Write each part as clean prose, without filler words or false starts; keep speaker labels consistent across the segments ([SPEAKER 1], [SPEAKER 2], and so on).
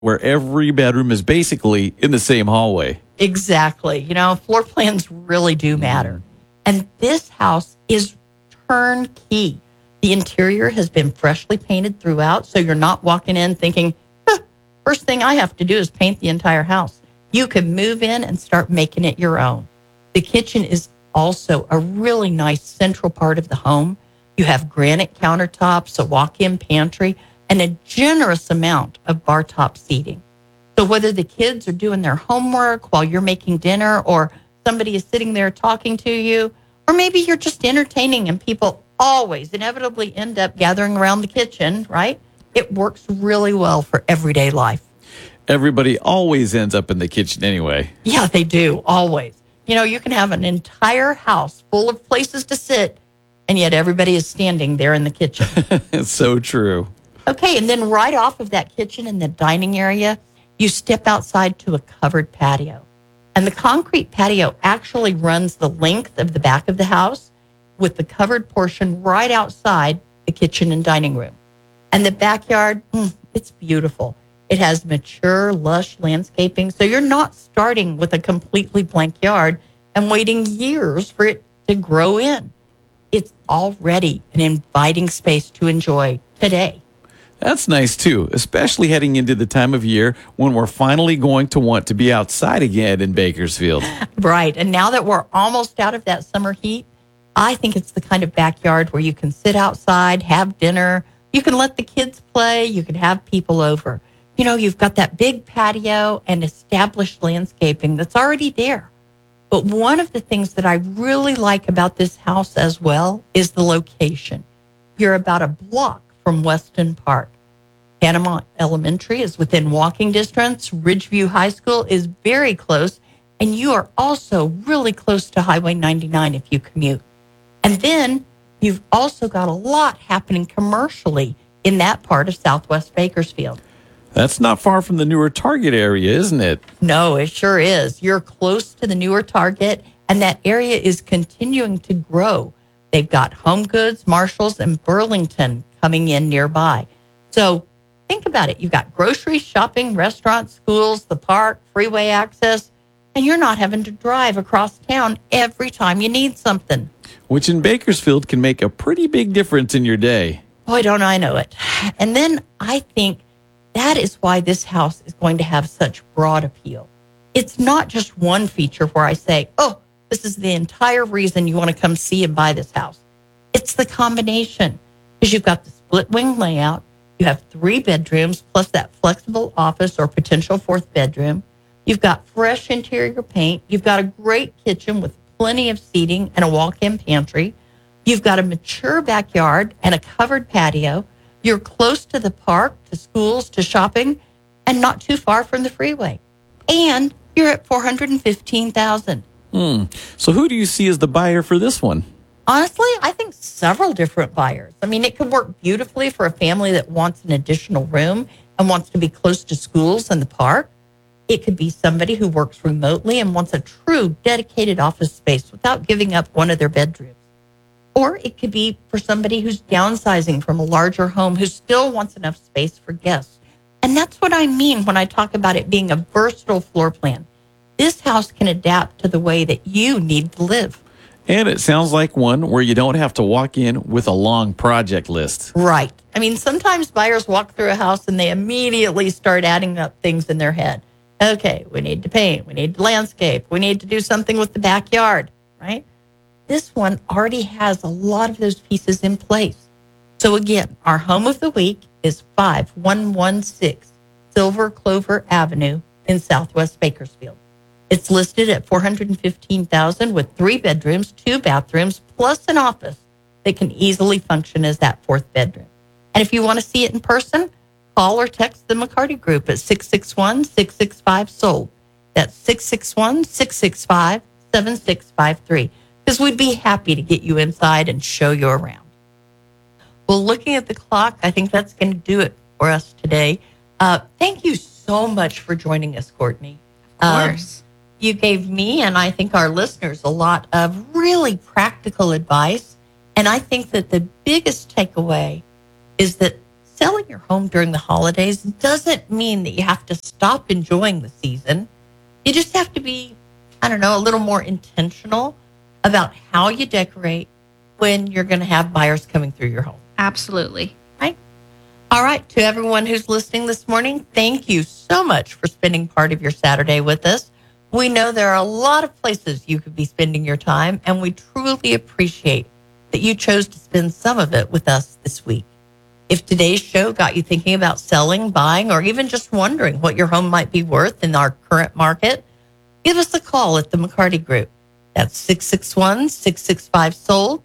[SPEAKER 1] where every bedroom is basically in the same hallway.
[SPEAKER 2] Exactly. Floor plans really do matter. And this house is turnkey. The interior has been freshly painted throughout, so you're not walking in thinking, first thing I have to do is paint the entire house. You can move in and start making it your own. The kitchen is also a really nice central part of the home. You have granite countertops, a walk-in pantry, and a generous amount of bar top seating. So whether the kids are doing their homework while you're making dinner, or somebody is sitting there talking to you, or maybe you're just entertaining and people always inevitably end up gathering around the kitchen, right? It works really well for everyday life.
[SPEAKER 1] Everybody always ends up in the kitchen anyway.
[SPEAKER 2] Yeah, they do, always. You can have an entire house full of places to sit, and yet everybody is standing there in the kitchen.
[SPEAKER 1] It's so true.
[SPEAKER 2] Okay, and then right off of that kitchen in the dining area, you step outside to a covered patio. And the concrete patio actually runs the length of the back of the house, with the covered portion right outside the kitchen and dining room. And the backyard, it's beautiful. It has mature, lush landscaping, so you're not starting with a completely blank yard and waiting years for it to grow in. It's already an inviting space to enjoy today.
[SPEAKER 1] That's nice, too, especially heading into the time of year when we're finally going to want to be outside again in Bakersfield.
[SPEAKER 2] Right. And now that we're almost out of that summer heat, I think it's the kind of backyard where you can sit outside, have dinner, you can let the kids play, you can have people over. You've got that big patio and established landscaping that's already there. But one of the things that I really like about this house as well is the location. You're about a block from Weston Park. Panama Elementary is within walking distance. Ridgeview High School is very close. And you are also really close to Highway 99 if you commute. And then you've also got a lot happening commercially in that part of Southwest Bakersfield.
[SPEAKER 1] That's not far from the newer Target area, isn't it?
[SPEAKER 2] No, it sure is. You're close to the newer Target, and that area is continuing to grow. They've got Home Goods, Marshalls, and Burlington coming in nearby. So think about it. You've got groceries, shopping, restaurants, schools, the park, freeway access, and you're not having to drive across town every time you need something.
[SPEAKER 1] Which in Bakersfield can make a pretty big difference in your day.
[SPEAKER 2] Boy, don't I know it. And then I think that is why this house is going to have such broad appeal. It's not just one feature where I say, this is the entire reason you want to come see and buy this house. It's the combination, because you've got the split wing layout. You have 3 bedrooms plus that flexible office or potential 4th bedroom. You've got fresh interior paint. You've got a great kitchen with plenty of seating and a walk-in pantry. You've got a mature backyard and a covered patio. You're close to the park, to schools, to shopping, and not too far from the freeway. And you're at $415,000.
[SPEAKER 1] So who do you see as the buyer for this one?
[SPEAKER 2] Honestly, I think several different buyers. I mean, it could work beautifully for a family that wants an additional room and wants to be close to schools and the park. It could be somebody who works remotely and wants a true dedicated office space without giving up one of their bedrooms. Or it could be for somebody who's downsizing from a larger home who still wants enough space for guests. And that's what I mean when I talk about it being a versatile floor plan. This house can adapt to the way that you need to live.
[SPEAKER 1] And it sounds like one where you don't have to walk in with a long project list.
[SPEAKER 2] Right. I mean, sometimes buyers walk through a house and they immediately start adding up things in their head. Okay, we need to paint, we need to landscape, we need to do something with the backyard, right? This one already has a lot of those pieces in place. So again, our home of the week is 5116 Silver Clover Avenue in Southwest Bakersfield. It's listed at $415,000 with 3 bedrooms, 2 bathrooms, plus an office that can easily function as that 4th bedroom. And if you want to see it in person, call or text the McCarty Group at 661-665-SOLD. That's 661-665-7653. Because we'd be happy to get you inside and show you around. Well, looking at the clock, I think that's going to do it for us today. Thank you so much for joining us, Courtney.
[SPEAKER 3] Of course.
[SPEAKER 2] You gave me and I think our listeners a lot of really practical advice. And I think that the biggest takeaway is that selling your home during the holidays doesn't mean that you have to stop enjoying the season. You just have to be, a little more intentional about how you decorate when you're going to have buyers coming through your home.
[SPEAKER 3] Absolutely.
[SPEAKER 2] Right? All right. To everyone who's listening this morning, thank you so much for spending part of your Saturday with us. We know there are a lot of places you could be spending your time, and we truly appreciate that you chose to spend some of it with us this week. If today's show got you thinking about selling, buying, or even just wondering what your home might be worth in our current market, give us a call at the McCarty Group. That's 661-665-SOLD,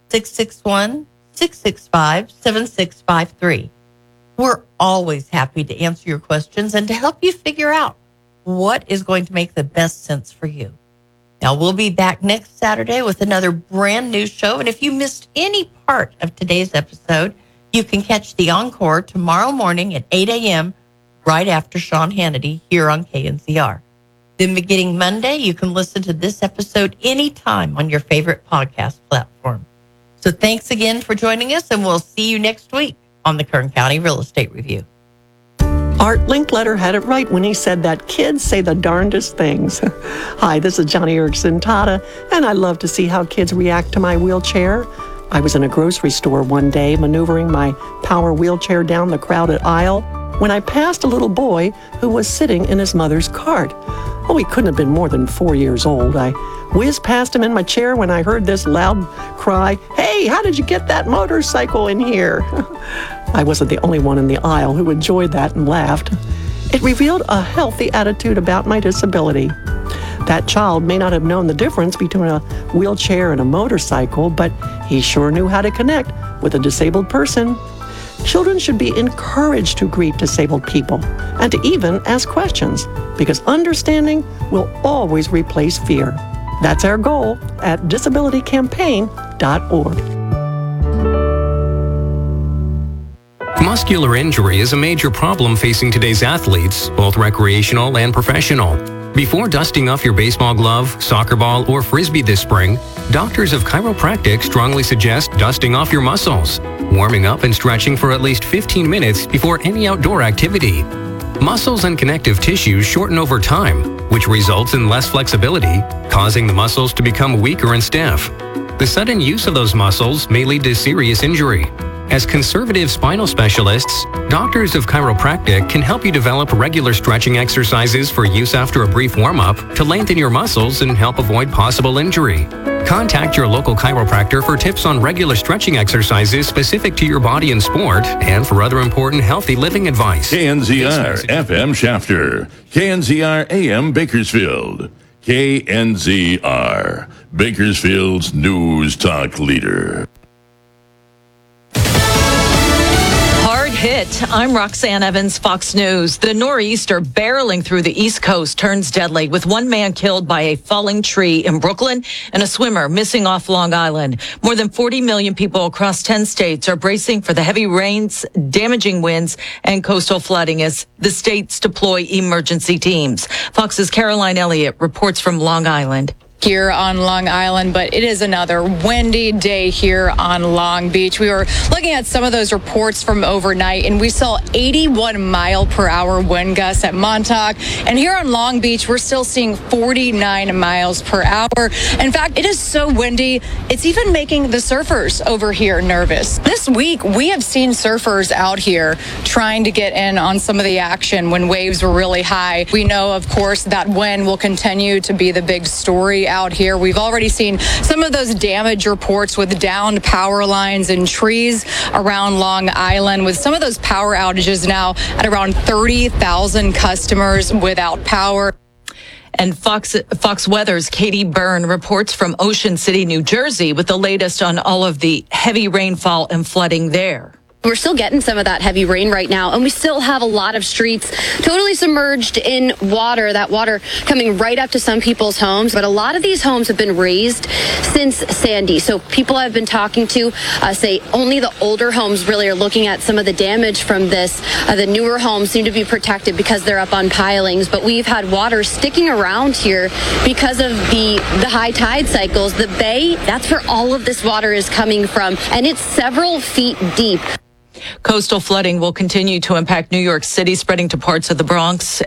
[SPEAKER 2] 661-665-7653. We're always happy to answer your questions and to help you figure out what is going to make the best sense for you. Now, we'll be back next Saturday with another brand new show. And if you missed any part of today's episode, you can catch the encore tomorrow morning at 8 a.m. right after Sean Hannity here on KNZR. Then beginning Monday, you can listen to this episode anytime on your favorite podcast platform. So thanks again for joining us, and we'll see you next week on the Kern County Real Estate Review.
[SPEAKER 4] Art Linkletter had it right when he said that kids say the darndest things. Hi, this is Johnny Erickson Tata, and I love to see how kids react to my wheelchair. I was in a grocery store one day maneuvering my power wheelchair down the crowded aisle when I passed a little boy who was sitting in his mother's cart. Oh, he couldn't have been more than 4 years old. I whizzed past him in my chair when I heard this loud cry, "Hey, how did you get that motorcycle in here?" I wasn't the only one in the aisle who enjoyed that and laughed. It revealed a healthy attitude about my disability. That child may not have known the difference between a wheelchair and a motorcycle, but he sure knew how to connect with a disabled person. Children should be encouraged to greet disabled people and to even ask questions, because understanding will always replace fear. That's our goal at disabilitycampaign.org.
[SPEAKER 5] Muscular injury is a major problem facing today's athletes, both recreational and professional. Before dusting off your baseball glove, soccer ball, or frisbee this spring, doctors of chiropractic strongly suggest dusting off your muscles, warming up and stretching for at least 15 minutes before any outdoor activity. Muscles and connective tissues shorten over time, which results in less flexibility, causing the muscles to become weaker and stiff. The sudden use of those muscles may lead to serious injury. As conservative spinal specialists, doctors of chiropractic can help you develop regular stretching exercises for use after a brief warm-up to lengthen your muscles and help avoid possible injury. Contact your local chiropractor for tips on regular stretching exercises specific to your body and sport, and for other important healthy living advice.
[SPEAKER 6] KNZR FM Shafter, KNZR AM Bakersfield, KNZR, Bakersfield's news talk leader.
[SPEAKER 7] Hit. I'm Roxanne Evans, Fox News. The nor'easter barreling through the East Coast turns deadly, with one man killed by a falling tree in Brooklyn and a swimmer missing off Long Island. More than 40 million people across 10 states are bracing for the heavy rains, damaging winds, and coastal flooding as the states deploy emergency teams. Fox's Caroline Elliott reports from Long Island.
[SPEAKER 8] Here on Long Island, but it is another windy day here on Long Beach. We were looking at some of those reports from overnight, and we saw 81-mile-per-hour wind gusts at Montauk. And here on Long Beach, we're still seeing 49 miles per hour. In fact, it is so windy, it's even making the surfers over here nervous. This week, we have seen surfers out here trying to get in on some of the action when waves were really high. We know, of course, that wind will continue to be the big story out here. We've already seen some of those damage reports with downed power lines and trees around Long Island, with some of those power outages now at around 30,000 customers without power.
[SPEAKER 7] And Fox Weather's Katie Byrne reports from Ocean City, New Jersey, with the latest on all of the heavy rainfall and flooding there.
[SPEAKER 9] We're still getting some of that heavy rain right now, and we still have a lot of streets totally submerged in water, that water coming right up to some people's homes. But a lot of these homes have been raised since Sandy. So people I've been talking to say only the older homes really are looking at some of the damage from this. The newer homes seem to be protected because they're up on pilings. But we've had water sticking around here because of the high tide cycles. The bay, that's where all of this water is coming from, and it's several feet deep.
[SPEAKER 7] Coastal flooding will continue to impact New York City, spreading to parts of the Bronx